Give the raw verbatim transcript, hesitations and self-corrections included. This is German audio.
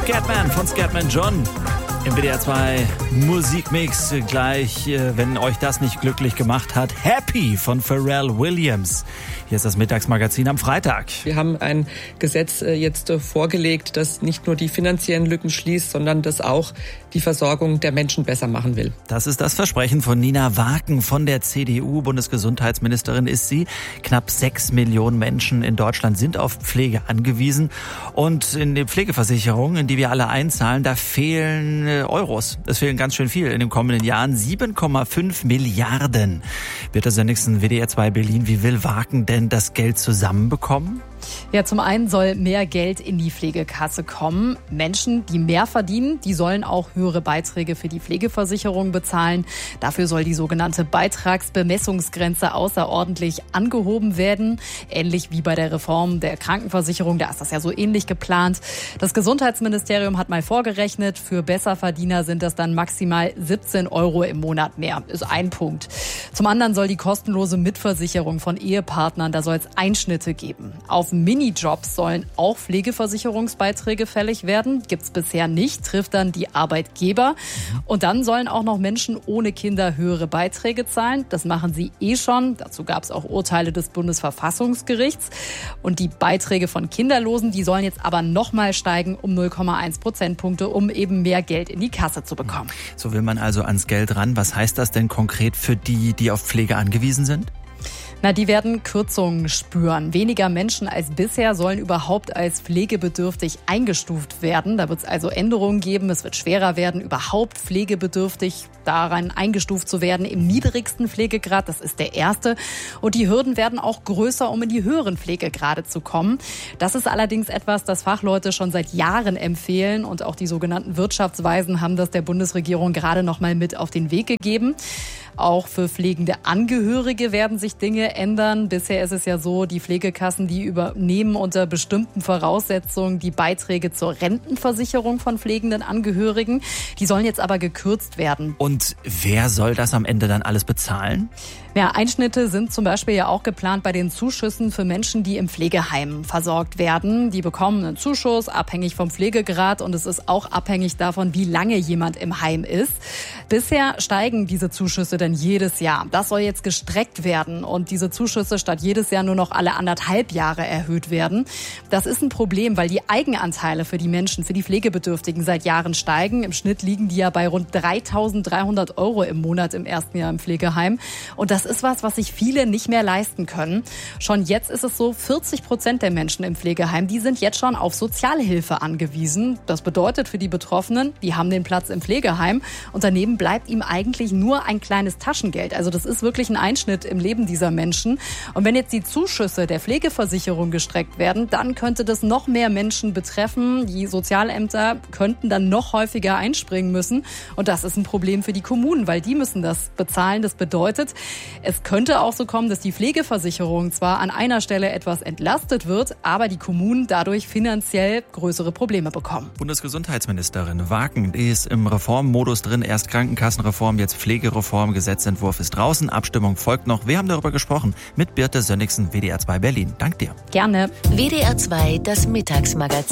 Scatman von Scatman John im W D R zwei Musikmix. Gleich, wenn euch das nicht glücklich gemacht hat, Happy von Pharrell Williams. Hier ist das Mittagsmagazin am Freitag. Wir haben ein Gesetz jetzt vorgelegt, das nicht nur die finanziellen Lücken schließt, sondern das auch die Versorgung der Menschen besser machen will. Das ist das Versprechen von Nina Waken von der C D U. Bundesgesundheitsministerin ist sie. Knapp sechs Millionen Menschen in Deutschland sind auf Pflege angewiesen. Und in den Pflegeversicherungen, in die wir alle einzahlen, da fehlen Euros. Es fehlen ganz schön viel in den kommenden Jahren. sieben Komma fünf Milliarden. Wird das nächsten W D R zwei Berlin. Wie will Waken denn das Geld zusammenbekommen? Ja, zum einen soll mehr Geld in die Pflegekasse kommen. Menschen, die mehr verdienen, die sollen auch höhere Beiträge für die Pflegeversicherung bezahlen. Dafür soll die sogenannte Beitragsbemessungsgrenze außerordentlich angehoben werden. Ähnlich wie bei der Reform der Krankenversicherung, da ist das ja so ähnlich geplant. Das Gesundheitsministerium hat mal vorgerechnet, für Besserverdiener sind das dann maximal siebzehn Euro im Monat mehr. Ist ein Punkt. Zum anderen soll die kostenlose Mitversicherung von Ehepartnern, da soll es Einschnitte geben. Auf Minijobs sollen auch Pflegeversicherungsbeiträge fällig werden. Gibt's bisher nicht, trifft dann die Arbeitgeber. Und dann sollen auch noch Menschen ohne Kinder höhere Beiträge zahlen. Das machen sie eh schon. Dazu gab es auch Urteile des Bundesverfassungsgerichts. Und die Beiträge von Kinderlosen, die sollen jetzt aber nochmal steigen um null Komma eins Prozentpunkte, um eben mehr Geld in die Kasse zu bekommen. So will man also ans Geld ran. Was heißt das denn konkret für die, die auf Pflege angewiesen sind? Na, die werden Kürzungen spüren. Weniger Menschen als bisher sollen überhaupt als pflegebedürftig eingestuft werden. Da wird es also Änderungen geben. Es wird schwerer werden, überhaupt pflegebedürftig daran eingestuft zu werden im niedrigsten Pflegegrad. Das ist der erste. Und die Hürden werden auch größer, um in die höheren Pflegegrade zu kommen. Das ist allerdings etwas, das Fachleute schon seit Jahren empfehlen. Und auch die sogenannten Wirtschaftsweisen haben das der Bundesregierung gerade noch mal mit auf den Weg gegeben. Auch für pflegende Angehörige werden sich Dinge ändern. Bisher ist es ja so, die Pflegekassen, die übernehmen unter bestimmten Voraussetzungen die Beiträge zur Rentenversicherung von pflegenden Angehörigen. Die sollen jetzt aber gekürzt werden. Und wer soll das am Ende dann alles bezahlen? Ja, Einschnitte sind zum Beispiel ja auch geplant bei den Zuschüssen für Menschen, die im Pflegeheim versorgt werden. Die bekommen einen Zuschuss, abhängig vom Pflegegrad, und es ist auch abhängig davon, wie lange jemand im Heim ist. Bisher steigen diese Zuschüsse dann jedes Jahr. Das soll jetzt gestreckt werden und diese Zuschüsse statt jedes Jahr nur noch alle anderthalb Jahre erhöht werden. Das ist ein Problem, weil die Eigenanteile für die Menschen, für die Pflegebedürftigen seit Jahren steigen. Im Schnitt liegen die ja bei rund dreitausenddreihundert Euro im Monat im ersten Jahr im Pflegeheim. Und das ist was, was sich viele nicht mehr leisten können. Schon jetzt ist es so, vierzig Prozent der Menschen im Pflegeheim, die sind jetzt schon auf Sozialhilfe angewiesen. Das bedeutet für die Betroffenen, die haben den Platz im Pflegeheim und daneben bleibt ihm eigentlich nur ein kleines Taschengeld. Also das ist wirklich ein Einschnitt im Leben dieser Menschen. Und wenn jetzt die Zuschüsse der Pflegeversicherung gestreckt werden, dann könnte das noch mehr Menschen betreffen. Die Sozialämter könnten dann noch häufiger einspringen müssen. Und das ist ein Problem für die Kommunen, weil die müssen das bezahlen. Das bedeutet, es könnte auch so kommen, dass die Pflegeversicherung zwar an einer Stelle etwas entlastet wird, aber die Kommunen dadurch finanziell größere Probleme bekommen. Bundesgesundheitsministerin Waken ist im Reformmodus drin. Erst Krankenkassenreform, jetzt Pflegereform. Gesetzentwurf ist draußen. Abstimmung folgt noch. Wir haben darüber gesprochen mit Birte Sönnigsen, W D R zwei Berlin. Dank dir. Gerne. W D R zwei, das Mittagsmagazin.